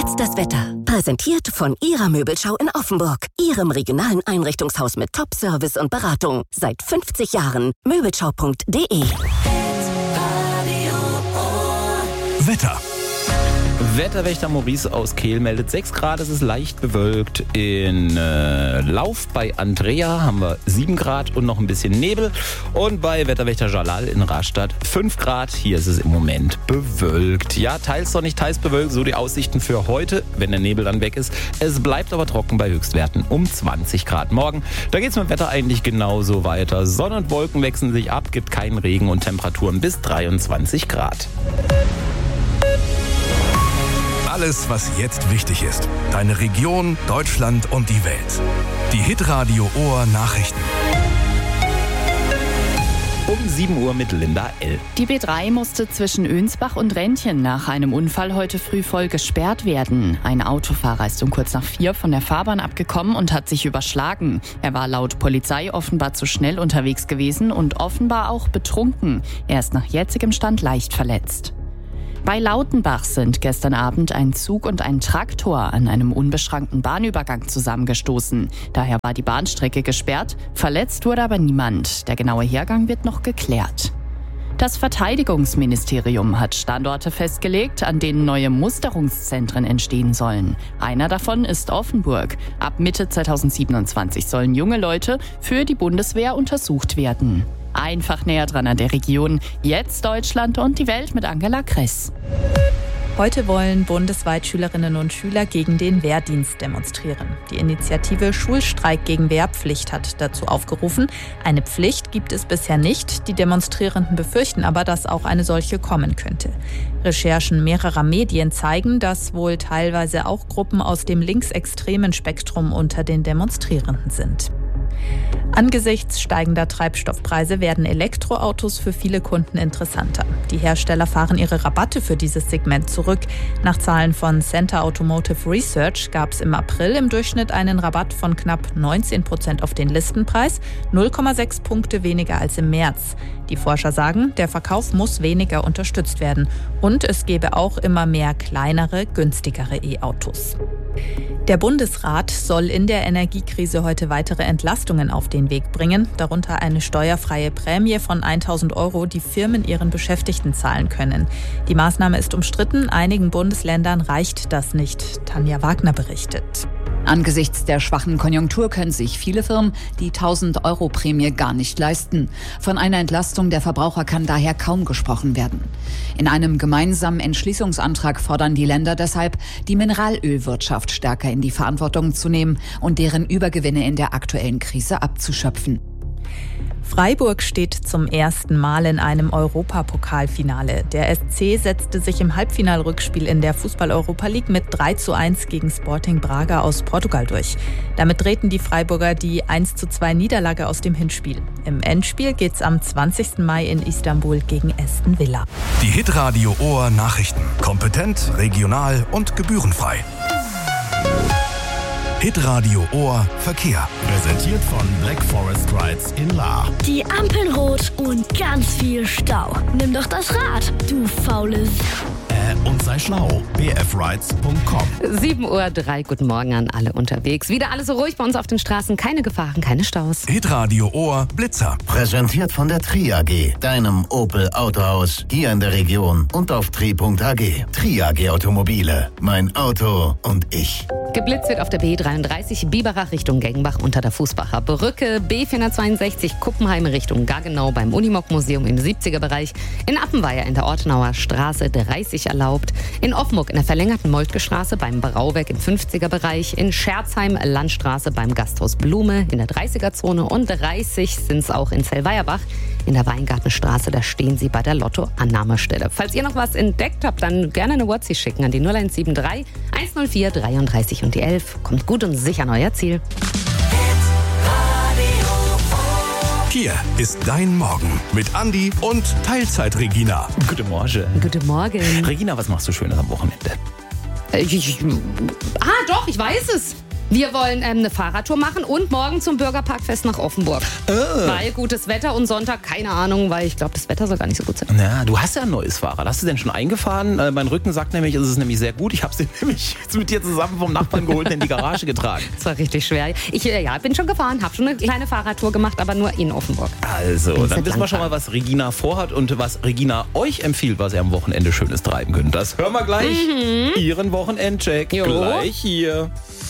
jetzt das Wetter. Präsentiert von Ihrer Möbelschau in Offenburg. Ihrem regionalen Einrichtungshaus mit Top-Service und Beratung. Seit 50 Jahren. Möbelschau.de. Wetter. Wetterwächter Maurice aus Kehl meldet 6 Grad, es ist leicht bewölkt. In Lauf bei Andrea haben wir 7 Grad und noch ein bisschen Nebel. Und bei Wetterwächter Jalal in Rastatt 5 Grad. Hier ist es im Moment bewölkt. Ja, teils sonnig, teils bewölkt, so die Aussichten für heute, wenn der Nebel dann weg ist. Es bleibt aber trocken bei Höchstwerten um 20 Grad. Morgen, da geht es mit dem Wetter eigentlich genauso weiter. Sonne und Wolken wechseln sich ab, gibt keinen Regen und Temperaturen bis 23 Grad. Alles, was jetzt wichtig ist. Deine Region, Deutschland und die Welt. Die Hitradio Ohr Nachrichten. Um 7 Uhr mit Linda L. Die B3 musste zwischen Önsbach und Rentjen nach einem Unfall heute früh voll gesperrt werden. Ein Autofahrer ist um kurz nach 4 von der Fahrbahn abgekommen und hat sich überschlagen. Er war laut Polizei offenbar zu schnell unterwegs gewesen und offenbar auch betrunken. Er ist nach jetzigem Stand leicht verletzt. Bei Lautenbach sind gestern Abend ein Zug und ein Traktor an einem unbeschrankten Bahnübergang zusammengestoßen. Daher war die Bahnstrecke gesperrt, verletzt wurde aber niemand. Der genaue Hergang wird noch geklärt. Das Verteidigungsministerium hat Standorte festgelegt, an denen neue Musterungszentren entstehen sollen. Einer davon ist Offenburg. Ab Mitte 2027 sollen junge Leute für die Bundeswehr untersucht werden. Einfach näher dran an der Region. Jetzt Deutschland und die Welt mit Angela Kress. Heute wollen bundesweit Schülerinnen und Schüler gegen den Wehrdienst demonstrieren. Die Initiative Schulstreik gegen Wehrpflicht hat dazu aufgerufen. Eine Pflicht gibt es bisher nicht. Die Demonstrierenden befürchten aber, dass auch eine solche kommen könnte. Recherchen mehrerer Medien zeigen, dass wohl teilweise auch Gruppen aus dem linksextremen Spektrum unter den Demonstrierenden sind. Angesichts steigender Treibstoffpreise werden Elektroautos für viele Kunden interessanter. Die Hersteller fahren ihre Rabatte für dieses Segment zurück. Nach Zahlen von Center Automotive Research gab es im April im Durchschnitt einen Rabatt von knapp 19% auf den Listenpreis, 0,6 Punkte weniger als im März. Die Forscher sagen, der Verkauf muss weniger unterstützt werden. Und es gebe auch immer mehr kleinere, günstigere E-Autos. Der Bundesrat soll in der Energiekrise heute weitere Entlastungen auf den Weg bringen, darunter eine steuerfreie Prämie von 1.000 €, die Firmen ihren Beschäftigten zahlen können. Die Maßnahme ist umstritten, einigen Bundesländern reicht das nicht. Tanja Wagner berichtet. Angesichts der schwachen Konjunktur können sich viele Firmen die 1.000-€ gar nicht leisten. Von einer Entlastung der Verbraucher kann daher kaum gesprochen werden. In einem gemeinsamen Entschließungsantrag fordern die Länder deshalb, die Mineralölwirtschaft stärker in die Verantwortung zu nehmen und deren Übergewinne in der aktuellen Krise abzuschöpfen. Freiburg steht zum ersten Mal in einem Europapokalfinale. Der SC setzte sich im Halbfinalrückspiel in der Fußball-Europa League mit 3:1 gegen Sporting Braga aus Portugal durch. Damit drehten die Freiburger die 1:2 Niederlage aus dem Hinspiel. Im Endspiel geht's am 20. Mai in Istanbul gegen Aston Villa. Die Hitradio Ohr Nachrichten. Kompetent, regional und gebührenfrei. Hitradio Ohr Verkehr. Präsentiert von Black Forest Rides in Lahr. Die Ampeln rot und ganz viel Stau. Nimm doch das Rad, du faules. Und sei schlau. bfrides.com. 7:03 Uhr, guten Morgen an alle unterwegs. Wieder alles so ruhig bei uns auf den Straßen. Keine Gefahren, keine Staus. Hitradio Ohr Blitzer. Präsentiert von der Tri AG, deinem Opel Autohaus, hier in der Region und auf tri.ag. Tri AG Automobile, mein Auto und ich. Geblitzt wird auf der B33 Biberach Richtung Gengenbach unter der Fußbacher Brücke. B462 Kuppenheim Richtung Gaggenau beim Unimog-Museum im 70er-Bereich. In Appenweier in der Ortenauer Straße 30 erlaubt. In Offenburg in der verlängerten Moltke-Straße beim Brauwerk im 50er-Bereich. In Scherzheim Landstraße beim Gasthaus Blume in der 30er-Zone. Und 30 sind es auch in Zellweierbach in der Weingartenstraße. Da stehen sie bei der Lotto-Annahmestelle. Falls ihr noch was entdeckt habt, dann gerne eine WhatsApp schicken an die 0173 104 33 und die 11. Kommt gut und sicher an euer Ziel. Hier ist dein Morgen mit Andi und Teilzeit-Regina. Guten Morgen. Guten Morgen. Regina, was machst du Schönes am Wochenende? Doch, ich weiß es. Wir wollen eine Fahrradtour machen und morgen zum Bürgerparkfest nach Offenburg. Weil gutes Wetter und Sonntag, keine Ahnung, weil ich glaube, das Wetter soll gar nicht so gut sein. Na, du hast ja ein neues Fahrrad. Hast du denn schon eingefahren? Mein Rücken sagt nämlich, es ist nämlich sehr gut. Ich habe es nämlich jetzt mit dir zusammen vom Nachbarn geholt und in die Garage getragen. Das war richtig schwer. Ich bin schon gefahren, habe schon eine kleine Fahrradtour gemacht, aber nur in Offenburg. Also, dann wissen wir schon mal, was Regina vorhat und was Regina euch empfiehlt, was ihr am Wochenende Schönes treiben könnt. Das hören wir gleich. Ihren Wochenendcheck gleich hier.